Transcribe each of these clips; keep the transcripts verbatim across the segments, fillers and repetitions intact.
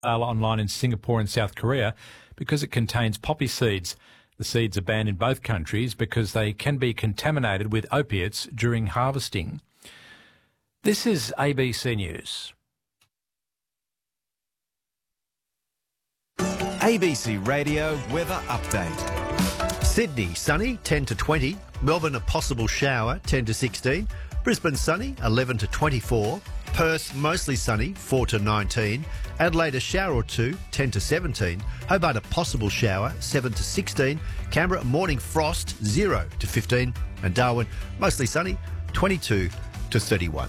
sale online in Singapore and South Korea because it contains poppy seeds. The seeds are banned in both countries because they can be contaminated with opiates during harvesting. This is A B C News. A B C Radio Weather Update. Sydney, sunny, ten to twenty. Melbourne, a possible shower, ten to sixteen. Brisbane, sunny, eleven to twenty-four. Perth, mostly sunny, four to nineteen. Adelaide, a shower or two, ten to seventeen. Hobart, a possible shower, seven to sixteen. Canberra, morning frost, zero to fifteen. And Darwin, mostly sunny, twenty-two to thirty-one.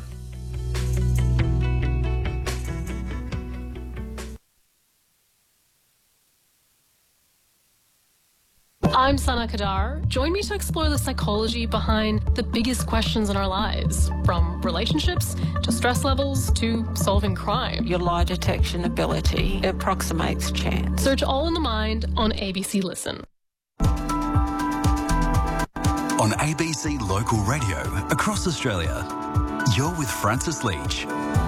I'm Sana Kadar. Join me to explore the psychology behind the biggest questions in our lives, from relationships to stress levels to solving crime. Your lie detection ability approximates chance. Search All in the Mind on A B C Listen. On A B C Local Radio across Australia, you're with Francis Leach.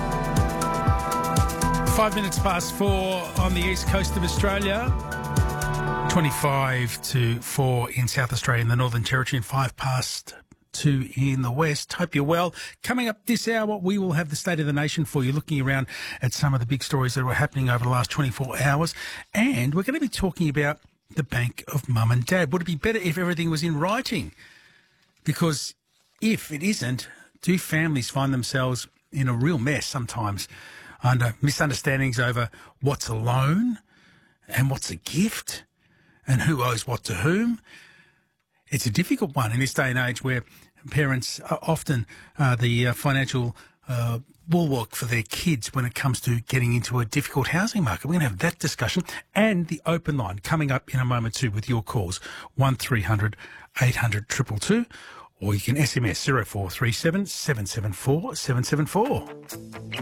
Five minutes past four on the east coast of Australia. twenty-five to four in South Australia and the Northern Territory, and five past two in the west. Hope you're well. Coming up this hour, we will have the State of the Nation for you, looking around at some of the big stories that were happening over the last twenty-four hours. And we're going to be talking about the Bank of Mum and Dad. Would it be better if everything was in writing? Because if it isn't, do families find themselves in a real mess sometimes under misunderstandings over what's a loan and what's a gift? And who owes what to whom? It's a difficult one in this day and age where parents are often uh, the uh, financial uh, bulwark for their kids when it comes to getting into a difficult housing market. We're going to have that discussion and the open line coming up in a moment too with your calls, one three hundred eight hundred two two two, or you can S M S zero four three seven seven seven four seven seven four.